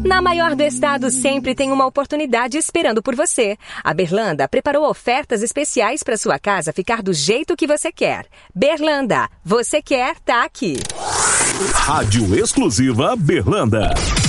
Na maior do estado sempre tem uma oportunidade esperando por você. A Berlanda preparou ofertas especiais para sua casa ficar do jeito que você quer. Berlanda, você quer, tá aqui. Rádio exclusiva Berlanda.